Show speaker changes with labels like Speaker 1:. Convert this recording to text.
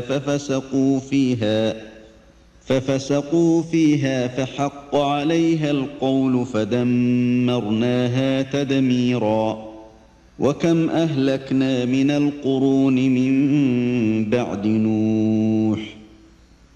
Speaker 1: ففسقوا فيها فحق عليها القول فدمرناها تدميرا. وكم أهلكنا من القرون من بعد نوح